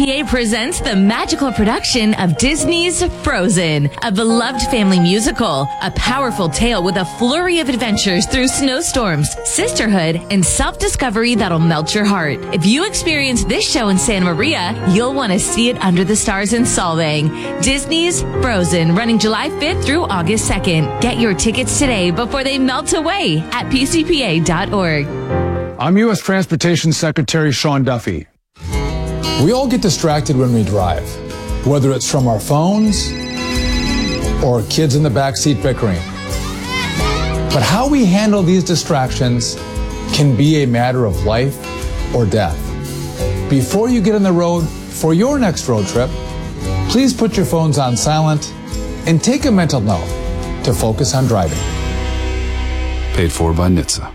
KSTTA presents the magical production of Disney's Frozen, a beloved family musical, a powerful tale with a flurry of adventures through snowstorms, sisterhood, and self-discovery that'll melt your heart. If you experience this show in Santa Maria, you'll want to see it under the stars in Solvang. Disney's Frozen, running July 5th through August 2nd. Get your tickets today before they melt away at pcpa.org. I'm U.S. Transportation Secretary Sean Duffy. We all get distracted when we drive, whether it's from our phones or kids in the backseat bickering. But how we handle these distractions can be a matter of life or death. Before you get on the road for your next road trip, please put your phones on silent and take a mental note to focus on driving. Paid for by NHTSA.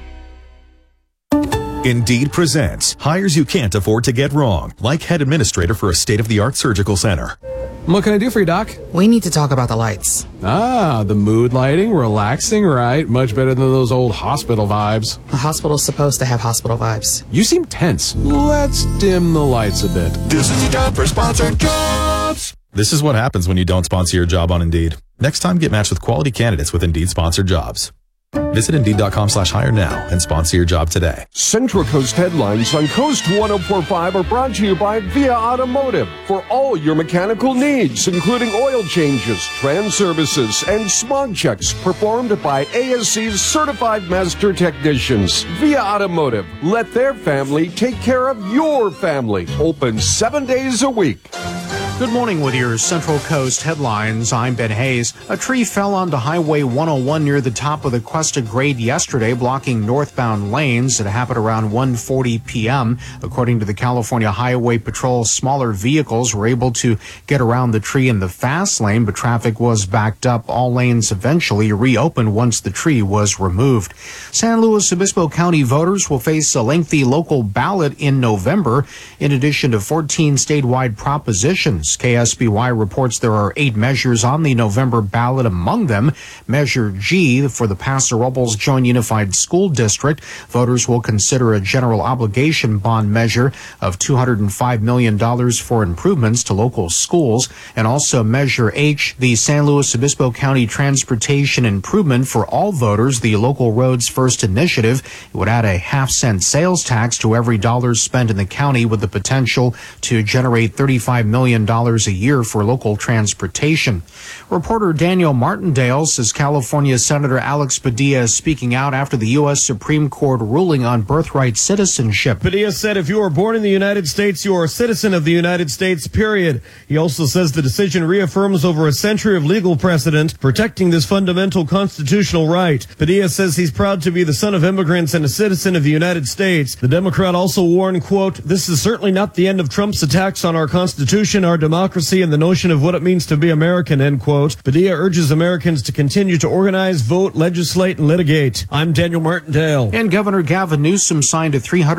Indeed presents hires you can't afford to get wrong, like head administrator for a state-of-the-art surgical center. What can I do for you, Doc? We need to talk about the lights. Ah, the mood lighting, relaxing, right? Much better than those old hospital vibes. A hospital's supposed to have hospital vibes. You seem tense. Let's dim the lights a bit. This is your job for sponsored jobs. This is what happens when you don't sponsor your job on Indeed. Next time, get matched with quality candidates with Indeed sponsored jobs. Visit Indeed.com/hire now and sponsor your job today. Central Coast headlines on Coast 104.5 are brought to you by Via Automotive for all your mechanical needs, including oil changes, trans services, and smog checks performed by ASC's certified master technicians. Via Automotive, let their family take care of your family. Open 7 days a week. Good morning with your Central Coast headlines. I'm Ben Hayes. A tree fell onto Highway 101 near the top of the Cuesta grade yesterday, blocking northbound lanes. It happened around 1:40 p.m. According to the California Highway Patrol, smaller vehicles were able to get around the tree in the fast lane, but traffic was backed up. All lanes eventually reopened once the tree was removed. San Luis Obispo County voters will face a lengthy local ballot in November, in addition to 14 statewide propositions. KSBY reports there are 8 measures on the November ballot, among them Measure G for the Paso Robles Joint Unified School District. Voters will consider a general obligation bond measure of $205 million for improvements to local schools, and also Measure H, the San Luis Obispo County Transportation Improvement for All Voters, the Local Roads First initiative. It would add a half-cent sales tax to every dollar spent in the county, with the potential to generate $35 million a year for local transportation. Reporter Daniel Martindale says California Senator Alex Padilla is speaking out after the U.S. Supreme Court ruling on birthright citizenship. Padilla said if you are born in the United States, you are a citizen of the United States, period. He also says the decision reaffirms over a century of legal precedent protecting this fundamental constitutional right. Padilla says he's proud to be the son of immigrants and a citizen of the United States. The Democrat also warned, quote, "This is certainly not the end of Trump's attacks on our Constitution, our democracy, and the notion of what it means to be American," end quote. Padilla urges Americans to continue to organize, vote, legislate, and litigate. I'm Daniel Martindale. And Governor Gavin Newsom signed a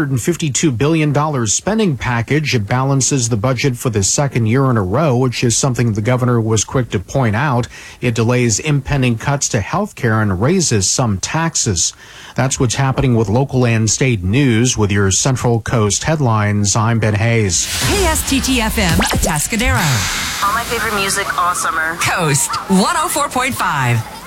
$352 billion spending package. It balances the budget for the second year in a row, which is something the governor was quick to point out. It delays impending cuts to health care and raises some taxes. That's what's happening with local and state news. With your Central Coast headlines, I'm Ben Hayes. KSTT-FM, Atascadero. All my favorite music all summer. Coast 104.5.